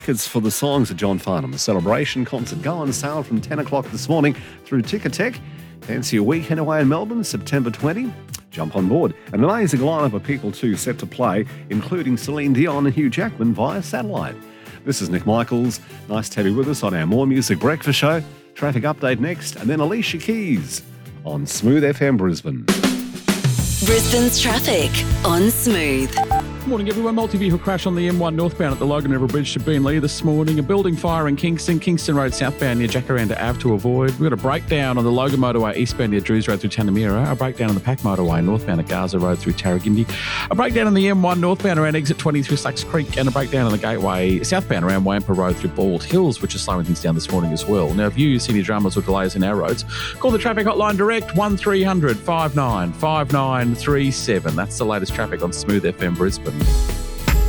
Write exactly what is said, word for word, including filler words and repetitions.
Tickets for the Songs of John Farnham, a celebration concert go on sale from ten o'clock this morning through Ticketek. Fancy a weekend away in Melbourne, September twentieth? Jump on board. An amazing lineup of people too set to play, including Celine Dion and Hugh Jackman via satellite. This is Nick Michaels. Nice to have you with us on our More Music Breakfast Show. Traffic update next, and then Alicia Keys on Smooth F M Brisbane. Brisbane's traffic on Smooth. Good morning, everyone. Multi-vehicle crash on the M one northbound at the Logan River Bridge to Beenleigh this morning. A building fire in Kingston, Kingston Road southbound near Jacaranda Ave to avoid. We've got a breakdown on the Logan Motorway eastbound near Drews Road through Tanamira. A breakdown on the Pack Motorway northbound at Gaza Road through Tarragindi. A breakdown on the M one northbound around exit twenty through Slacks Creek. And a breakdown on the Gateway southbound around Wampa Road through Bald Hills, which is slowing things down this morning as well. Now, if you see any dramas or delays in our roads, call the traffic hotline direct one three hundred five nine five nine three seven. That's the latest traffic on Smooth F M Brisbane.